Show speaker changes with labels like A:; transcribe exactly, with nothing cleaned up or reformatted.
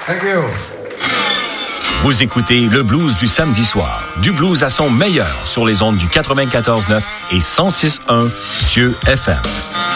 A: Thank you.
B: Vous écoutez le blues du samedi soir. Du blues à son meilleur sur les ondes du quatre-vingt-quatorze neuf et cent six point un Cieux F M.